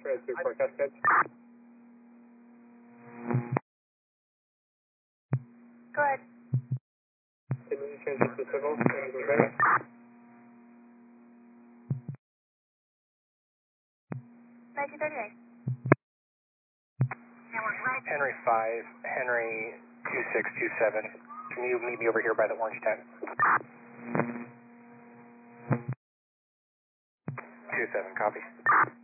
Transfer forecast catch. Go ahead. Continue to transit to civil. We're ready. 1939. Henry 5, Henry 2627. Can you meet me over here by the orange tent? 27, copy.